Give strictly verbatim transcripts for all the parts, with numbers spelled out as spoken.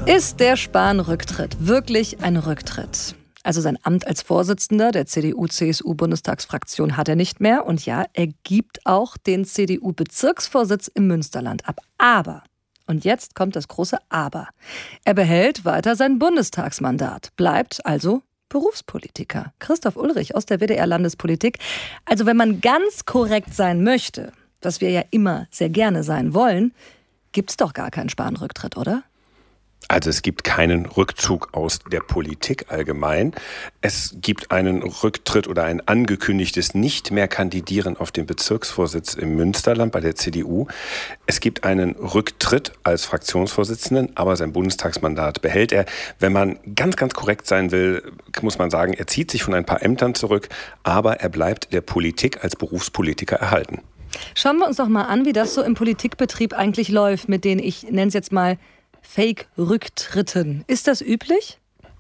Ist der Spahn-Rücktritt wirklich ein Rücktritt? Also sein Amt als Vorsitzender der C D U-C S U-Bundestagsfraktion hat er nicht mehr. Und ja, er gibt auch den C D U-Bezirksvorsitz im Münsterland ab. Aber, und jetzt kommt das große Aber, er behält weiter sein Bundestagsmandat, bleibt also Berufspolitiker. Christoph Ulrich aus der W D R-Landespolitik. Also wenn man ganz korrekt sein möchte, was wir ja immer sehr gerne sein wollen, gibt's doch gar keinen Spahn-Rücktritt, oder? Also es gibt keinen Rückzug aus der Politik allgemein. Es gibt einen Rücktritt oder ein angekündigtes nicht mehr Kandidieren auf den Bezirksvorsitz im Münsterland bei der C D U. Es gibt einen Rücktritt als Fraktionsvorsitzenden, aber sein Bundestagsmandat behält er. Wenn man ganz, ganz korrekt sein will, muss man sagen, er zieht sich von ein paar Ämtern zurück, aber er bleibt der Politik als Berufspolitiker erhalten. Schauen wir uns doch mal an, wie das so im Politikbetrieb eigentlich läuft, mit den, ich nenne es jetzt mal, Fake-Rücktritten. Ist das üblich?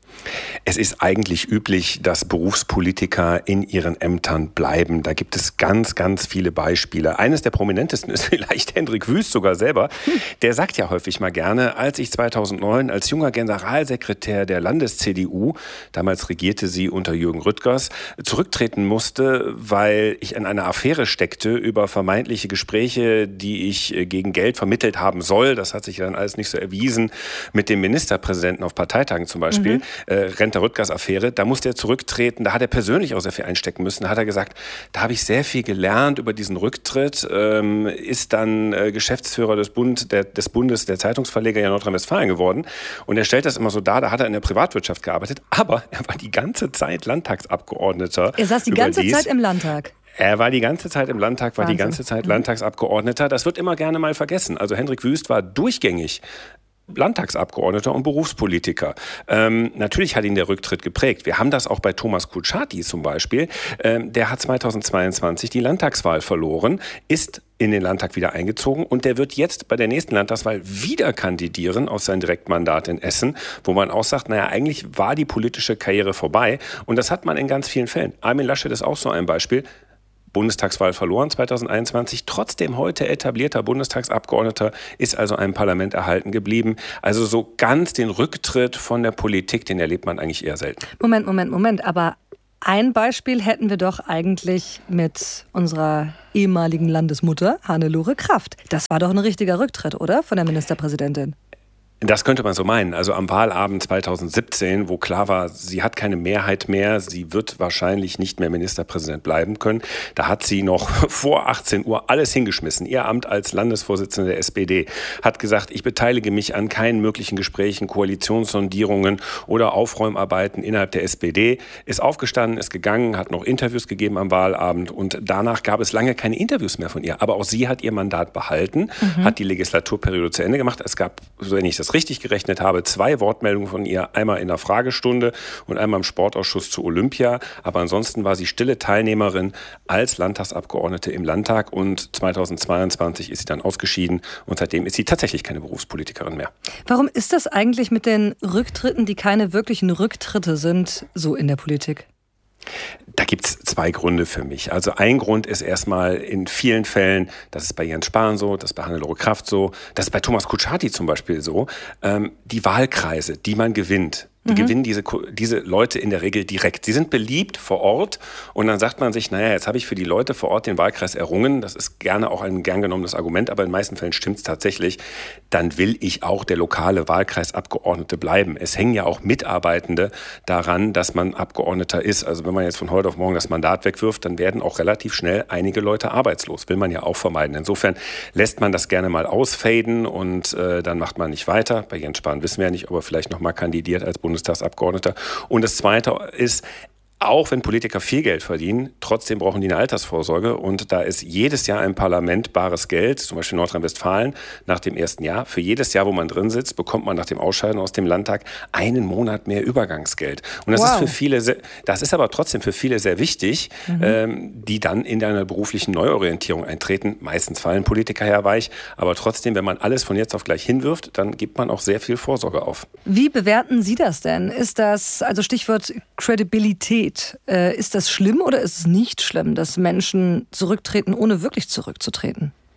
Es ist eigentlich üblich, dass Berufspolitiker in ihren Ämtern bleiben. Da gibt es ganz, ganz viele Beispiele. Eines der prominentesten ist vielleicht Hendrik Wüst sogar selber. Der sagt ja häufig mal gerne, als ich zweitausendneun als junger Generalsekretär der Landes-C D U, damals regierte sie unter Jürgen Rüttgers, zurücktreten musste, weil ich in einer Affäre steckte über vermeintliche Gespräche, die ich gegen Geld vermittelt haben soll. Das hat sich dann alles nicht so erwiesen mit dem Ministerpräsidenten auf Parteitagen zum Beispiel. Mhm. Äh, Renta-Rüttgers-Affäre, da musste er zurücktreten, da hat er persönlich auch sehr viel einstecken müssen, da hat er gesagt, da habe ich sehr viel gelernt über diesen Rücktritt, ähm, ist dann äh, Geschäftsführer des, Bund, der, des Bundes der Zeitungsverleger in Nordrhein-Westfalen geworden und er stellt das immer so dar, da hat er in der Privatwirtschaft gearbeitet, aber er war die ganze Zeit Landtagsabgeordneter. Er saß die ganze Zeit im Landtag. Er war die ganze Zeit im Landtag, war Wahnsinn. die ganze Zeit Landtagsabgeordneter. Das wird immer gerne mal vergessen. Also Hendrik Wüst war durchgängig Landtagsabgeordneter und Berufspolitiker. Ähm, natürlich hat ihn der Rücktritt geprägt. Wir haben das auch bei Thomas Kutschaty zum Beispiel. Ähm, der hat zweitausendzweiundzwanzig die Landtagswahl verloren, ist in den Landtag wieder eingezogen und der wird jetzt bei der nächsten Landtagswahl wieder kandidieren aus seinem Direktmandat in Essen, wo man auch sagt, naja, eigentlich war die politische Karriere vorbei und das hat man in ganz vielen Fällen. Armin Laschet ist auch so ein Beispiel. Bundestagswahl verloren zweitausendeinundzwanzig, trotzdem heute etablierter Bundestagsabgeordneter, ist also einem Parlament erhalten geblieben. Also so ganz den Rücktritt von der Politik, den erlebt man eigentlich eher selten. Moment, Moment, Moment, aber ein Beispiel hätten wir doch eigentlich mit unserer ehemaligen Landesmutter Hannelore Kraft. Das war doch ein richtiger Rücktritt, oder? Von der Ministerpräsidentin. Das könnte man so meinen. Also am Wahlabend zweitausendsiebzehn, wo klar war, sie hat keine Mehrheit mehr, sie wird wahrscheinlich nicht mehr Ministerpräsident bleiben können, da hat sie noch vor achtzehn Uhr alles hingeschmissen. Ihr Amt als Landesvorsitzende der S P D hat gesagt, ich beteilige mich an keinen möglichen Gesprächen, Koalitionssondierungen oder Aufräumarbeiten innerhalb der S P D. Ist aufgestanden, ist gegangen, hat noch Interviews gegeben am Wahlabend und danach gab es lange keine Interviews mehr von ihr. Aber auch sie hat ihr Mandat behalten, mhm. hat die Legislaturperiode zu Ende gemacht. Es gab, so wenn ich das richtig gerechnet habe, zwei Wortmeldungen von ihr, einmal in der Fragestunde und einmal im Sportausschuss zu Olympia. Aber ansonsten war sie stille Teilnehmerin als Landtagsabgeordnete im Landtag und zweitausendzweiundzwanzig ist sie dann ausgeschieden und seitdem ist sie tatsächlich keine Berufspolitikerin mehr. Warum ist das eigentlich mit den Rücktritten, die keine wirklichen Rücktritte sind, so in der Politik? Da gibt es zwei Gründe für mich. Also ein Grund ist erstmal in vielen Fällen, das ist bei Jens Spahn so, das ist bei Hannelore Kraft so, das ist bei Thomas Kutschaty zum Beispiel so, ähm, die Wahlkreise, die man gewinnt. Die mhm. gewinnen diese, diese Leute in der Regel direkt. Sie sind beliebt vor Ort und dann sagt man sich, naja, jetzt habe ich für die Leute vor Ort den Wahlkreis errungen. Das ist gerne auch ein gern genommenes Argument, aber in den meisten Fällen stimmt es tatsächlich. Dann will ich auch der lokale Wahlkreisabgeordnete bleiben. Es hängen ja auch Mitarbeitende daran, dass man Abgeordneter ist. Also wenn man jetzt von heute auf morgen das Mandat wegwirft, dann werden auch relativ schnell einige Leute arbeitslos. Will man ja auch vermeiden. Insofern lässt man das gerne mal ausfaden und äh, dann macht man nicht weiter. Bei Jens Spahn wissen wir ja nicht, ob er vielleicht noch mal kandidiert als Bundestagsabgeordneter. Und das Zweite ist, auch wenn Politiker viel Geld verdienen, trotzdem brauchen die eine Altersvorsorge. Und da ist jedes Jahr im Parlament bares Geld, zum Beispiel Nordrhein-Westfalen, nach dem ersten Jahr. Für jedes Jahr, wo man drin sitzt, bekommt man nach dem Ausscheiden aus dem Landtag einen Monat mehr Übergangsgeld. Und das wow. ist für viele, sehr, das ist aber trotzdem für viele sehr wichtig, mhm. ähm, die dann in einer beruflichen Neuorientierung eintreten. Meistens fallen Politiker ja weich, aber trotzdem, wenn man alles von jetzt auf gleich hinwirft, dann gibt man auch sehr viel Vorsorge auf. Wie bewerten Sie das denn? Ist das, also Stichwort Credibilität, Äh, ist das schlimm oder ist es nicht schlimm, dass Menschen zurücktreten, ohne wirklich zurückzutreten?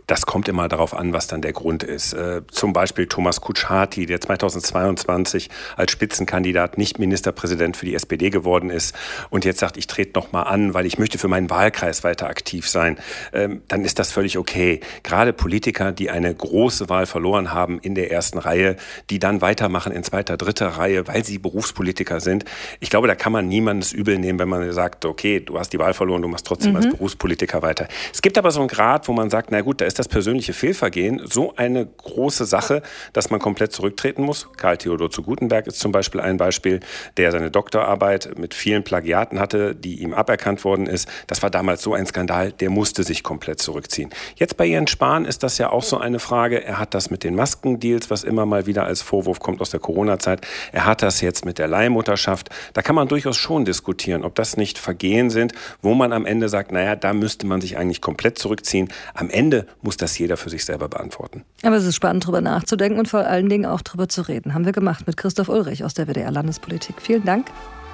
Das kommt immer darauf an, was dann der Grund ist. Äh, zum Beispiel Thomas Kutschaty, der zweitausendzweiundzwanzig als Spitzenkandidat nicht Ministerpräsident für die S P D geworden ist und jetzt sagt, ich trete noch mal an, weil ich möchte für meinen Wahlkreis weiter aktiv sein. Ähm, dann ist das völlig okay. Gerade Politiker, die eine große Wahl verloren haben in der ersten Reihe, die dann weitermachen in zweiter, dritter Reihe, weil sie Berufspolitiker sind. Ich glaube, da kann man niemandes übel nehmen, wenn man sagt, okay, du hast die Wahl verloren, du machst trotzdem mhm. als Berufspolitiker weiter. Es gibt aber so einen Grad, wo man sagt, na gut, da ist das persönliche Fehlvergehen so eine große Sache, dass man komplett zurücktreten muss. Karl Theodor zu Guttenberg ist zum Beispiel ein Beispiel, der seine Doktorarbeit mit vielen Plagiaten hatte, die ihm aberkannt worden ist. Das war damals so ein Skandal, der musste sich komplett zurückziehen. Jetzt bei Jens Spahn ist das ja auch so eine Frage. Er hat das mit den Maskendeals, was immer mal wieder als Vorwurf kommt aus der Corona-Zeit. Er hat das jetzt mit der Leihmutterschaft. Da kann man durchaus schon diskutieren, ob das nicht Vergehen sind, wo man am Ende sagt, naja, da müsste man sich eigentlich komplett zurückziehen. Am Ende muss das jeder für sich selber beantworten. Aber es ist spannend, darüber nachzudenken und vor allen Dingen auch darüber zu reden. Haben wir gemacht mit Christoph Ulrich aus der W D R Landespolitik. Vielen Dank.